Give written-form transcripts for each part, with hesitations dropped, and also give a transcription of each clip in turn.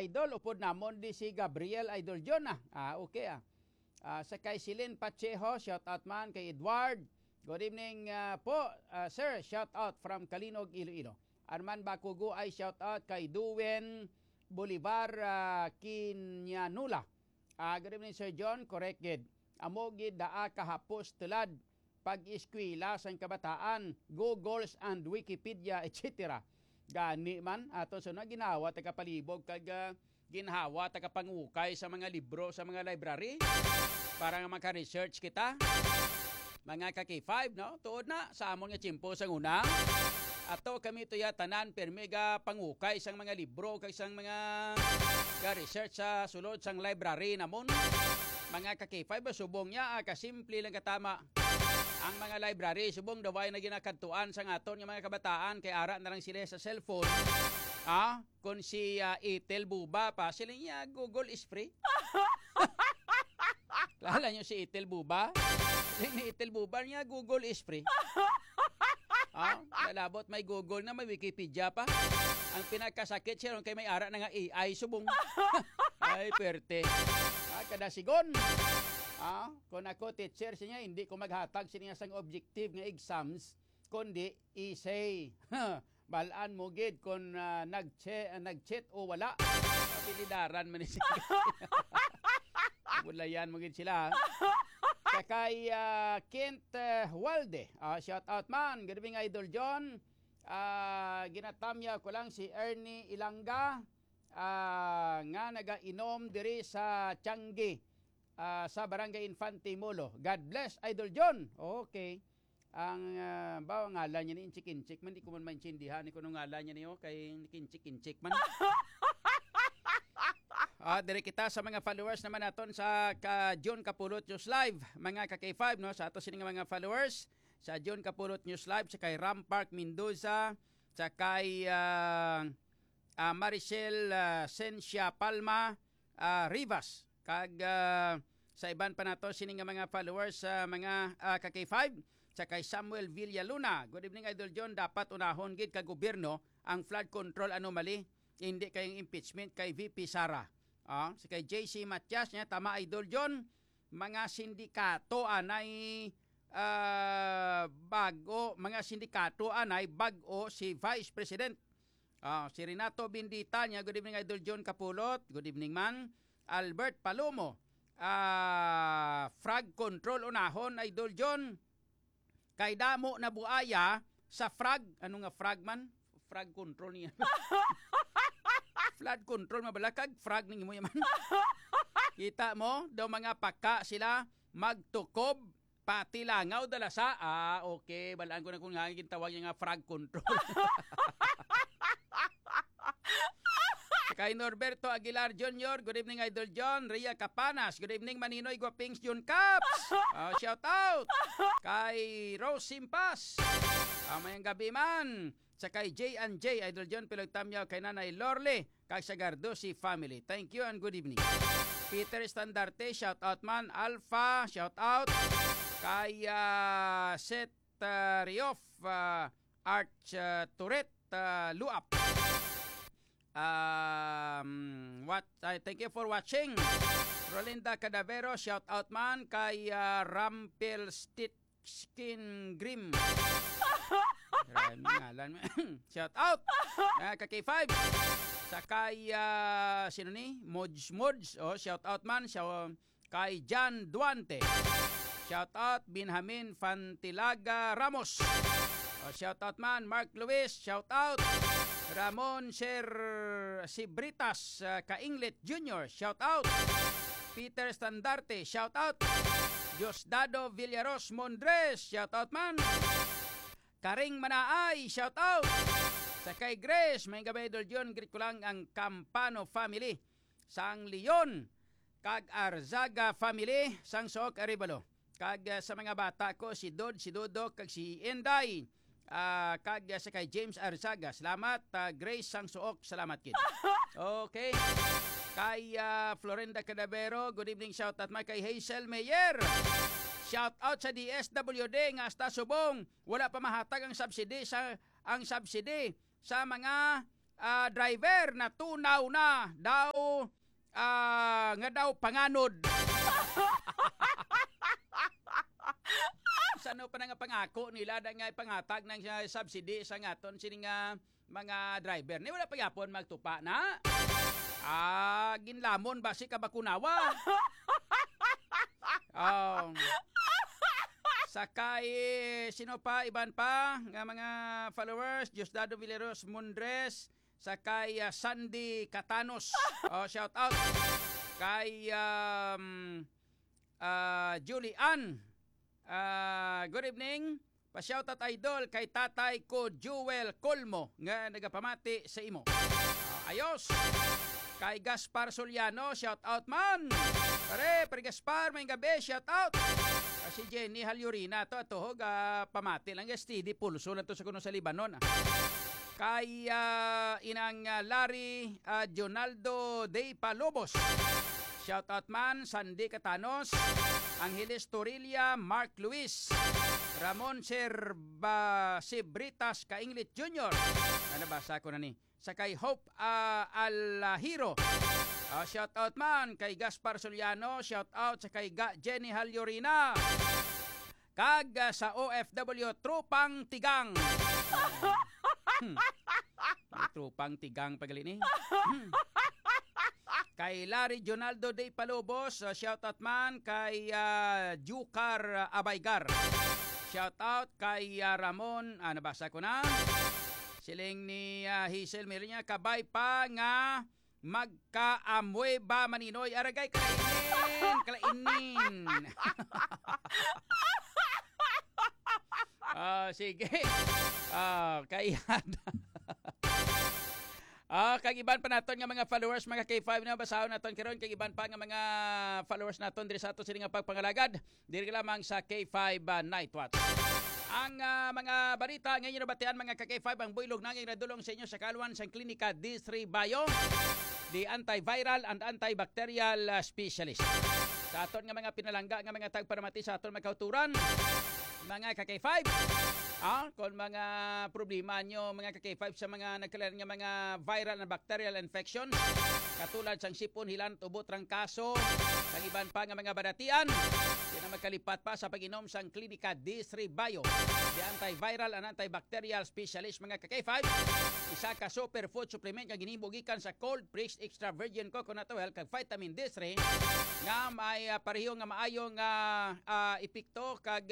Idol, upod namon di si Gabriel Idol John okay sakay Silin Pacheho, shout out man kay Edward. Good evening po sir, shout out from Kalinog, Iloilo. Arman Bakugo ay shout out kay Duwen Bolivar Kinyanula. Good evening Sir John, corrected. Amogid daa kahapos tulad pag-eskwela sang kabataan, Googles and Wikipedia etc. Gani man ato so na ginawa taga palibog kag ginhawa taga pangukay sa mga libro sa mga library para nga maka-research kita. Mga ka-K5 no, tuod na sa amon nga tiyempo sang una. Ato kami to ya tanan permega pangukay sang mga libro kag sang mga ka-research sa sulod sang library namon. Mga ka-K5 subong niya kasimple lang katama. Ang mga library, subong daway na ginakadtuan sa aton ng mga kabataan, kay ara na lang sila sa cellphone. Kung si Itel Buba pa, sila niya, Google is free. Lala nyo si Itel Buba? Ni Itel Buba niya, Google is free. Lalabot may Google na, may Wikipedia pa. Ang pinakasakit siya, kay may ara na nga AI, subong. Ay, perte. Kada sigon. Kung ako teacher siya, hindi ko maghatag siya sang objective nga exams, kundi essay. Balaan mo gid kung nag-chat o wala. Pilidaran man siya. Bulayan mo gid sila. Kay Kent Walde, shout out man. Good evening Idol John. Ginatamya ko lang si Ernie Ilanga nga naga-inom diri sa Tiangge. Sa Barangay Infante Molo. God bless, Idol John. Okay. Ang ngalan niya ni Inchik-Inchik man, di ko man maintindihan ko nung ngalan niya niyo kay Inchik-Inchik man. Dire kita sa mga followers naman naton sa John Kapulot News Live. Mga ka-K5 no, sa ato sining mga followers sa John Kapulot News Live, sa kay Ram Park Mendoza, sa kay Maricel Sencia Palma Rivas. Kag sa iban pa nato sining mga followers sa mga ka-K5 sa kay Samuel Villaluna. Good evening Idol John, dapat unahon gid ka gobyerno ang flood control anomaly, hindi kayong impeachment kay VP Sara. Sa kay JC Matias niya, tama Idol John, mga sindikato anay bago si Vice President. Si Renato Bindita niya, good evening Idol John Kapulot. Good evening man. Albert Palomo, frag control unahon Idol John, kay damo na buaya sa frag. Ano nga frag man? Frag control niya. Flood control mabalakag frag ning mo yaman. Kita mo daw mga paka sila magtukob pati langaw dalasa. Okay, balaan ko na kung nga gintawag niya nga frag control. Kay Norberto Aguilar Jr., good evening Idol John. Ria Capanas, good evening Maninoy Guapings Jun Caps. Shout out. Kay Rose Simpas, mayang gabi man. Sa kay J&J Idol John Pilagtamyaw, kay Nanay Lorle, kay Sagardosi family. Thank you and good evening. Peter Standarte, shout out man. Alpha, shout out. Kay Seth Riof, Arch Turret Luap. Thank you for watching. Rolinda Cadavero, shout out man. Kay Rampel Skin Grim. Shout out. Kay 5. Sa kay sino ni? Mods. Shout out man. Kay John Duante. Shout out Benjamin Fantilaga Ramos. Shout out man. Mark Luis, shout out. Ramon Sir Sibritas Kainglet Jr., shout out. Peter Standarte, shout out. Diosdado Villaros Mondres, shout out man. Karing Manaay, shout out. Sa kay Grace, may gabay Idol John, greet ko lang ang Campano family. Sang Leon, kag Arzaga family, sang Sook Aribalo. Kag sa mga bata ko, si Dodok, kag si Enday. Kag sa kay James Arzaga, salamat. Grace Sangsuok, salamat kid. Okay. Kay Florinda Cadavero, good evening, shout out kay Hazel Mayer. Shout out sa DSWD nga hasta subong wala pa mahatag ang subsidy sa mga driver na tunaw na daw nga daw panganod. Sano pa nga pangako nila da nga pangatag ng subsidy sa ngaton sini nga mga driver ni wala pa gyapon magtupa na. Ginlamon basi ka bakunawa. Sakay sino pa iban pa nga mga followers, Diosdado Villeros Mundres, sakay Sandy Catanos. Shout out kay Julian. Good evening. Pa-shoutout idol kay tatay ko Jewel Colmo nga nagapamati sa imo. Ayos. Kay Gaspar Soliano, shoutout man. Pare Gaspar, may gabi, shoutout. Si Jenny Halyurina to atuhog pamati lang STD pulso lang to sa kuno sa Libanon. Kay inang Larry Jonaldo De Palobos. Shoutout man, Sandy Catanos, Angeles Torilla, Mark Luis, Ramon Sibritas Kainglit Jr. Nabasa ko na ni. Sa kay Hope Alahiro. Shoutout man kay Gaspar Soliano, shoutout sa kay Jenny Halyurina. Kag sa OFW Trupang Tigang. Trupang Tigang pagalini. Kay Larry Jonaldo De Palobos, shoutout man kay Jukar Abaygar. Shoutout kay Ramon, nabasa ko na. Siling ni Hazel meron niya, kabay pa nga magkaamoy ba maninoy aragay kalainin. Sige. Kay kag iban pa naton nga mga followers mga K5 na basahon naton karon kag iban pa nga mga followers naton diri sa ato sini nga pagpangalagad diri lamang sa K5 Night Watch. Ang mga balita ngayon nabatian mga K5 ang builog nanging nadulong sa inyo sa kaluan sa klinika D3 Bio, the antiviral and antibacterial specialist. Sa aton nga mga pinalangga nga mga tagparamati sa aton magkauturan mga K5. Kung mga problema nyo mga K5 sa mga nagkalar nga mga viral and bacterial infection katulad sang sipon, hilan, tubo, trangkaso kag iban pa nga mga badatian, yan ang magkalipat pa sa pag-inom sang klinika D3 Bio, the antiviral and antibacterial specialist mga K5. Isa ka superfood supplement nga ginhimo gikan sa cold pressed extra virgin coconut oil kag vitamin D3 nga may pareho nga maayong epekto kag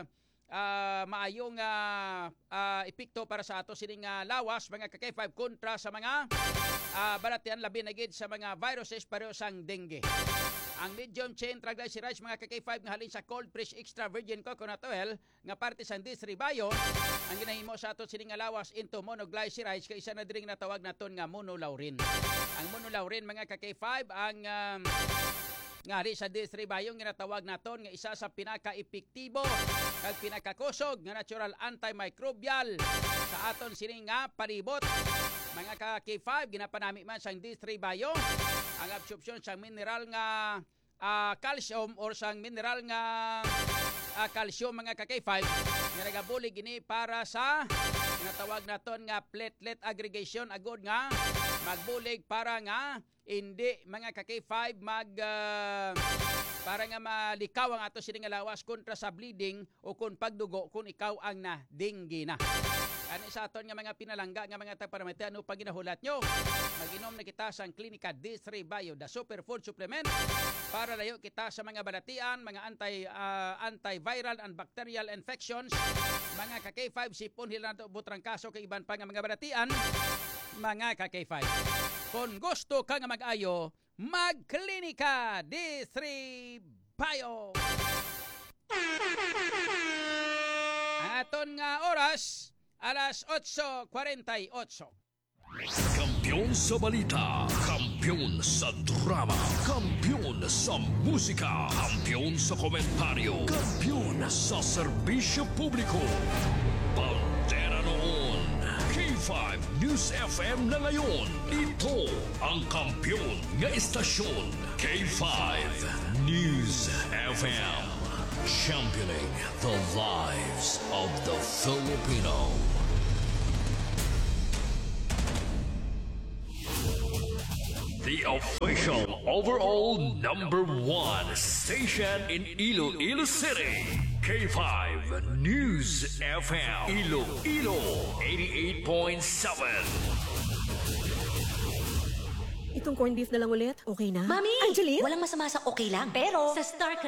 maayong epekto para sa ato sining lawas mga K5 kontra sa mga balatian labi na gid sa mga viruses pareho sang dengue. Ang medium chain triglycerides mga K5 nga halin sa cold pressed extra virgin coconut oil nga parte sa D3 Bio ang ginahimo sa ato sining lawas into monoglycerides kay isa na diri nga natawag naton nga monolaurin. Ang monolaurin mga K5 ang ngari sa D3 Bio nga natawag naton nga isa sa pinaka-epektibo kag pinakakusog nga natural antimicrobial sa aton sining nga palibot. Mga K5 ginapanami man sang D3 Bio ang absorption sa mineral nga calcium or sang mineral nga calcium mga K5 nga nagabulig ini para sa natawag naton nga platelet aggregation agod nga magbulig para nga hindi mga K5 para nga malikaw ang ato sining lawas kontra sa bleeding o kung pagdugo kung ikaw ang na dengue na. Ano sa aton nga mga pinalangga nga mga tagparamati ano pag ginahulat nyo mag-inom na kita sa klinika D3 Bio, the superfood supplement para layo kita sa mga balatian, mga antiviral and bacterial infections mga K5 sipon, hilan, butrang kaso kay iban pa nga mga balatian mga K5. Kung gusto ka nga mag-ayo magklinika D3 Bio. Ang aton nga oras alas 8:48. Kampiyon sa balita, kampiyon sa drama, kampiyon sa musika, kampiyon sa komentaryo, kampiyon sa serbisyo publiko. Bandera noon, K5 News FM na ngayon. Ito ang kampiyon nga istasyon, K5 News FM. Championing the lives of the Filipino. the official overall #1 station in Iloilo City. K5 News FM Iloilo 88.7. Itong corned beef na lang ulit, okay na? Mami! Angeline? Walang masama sa okay lang. Pero, sa Star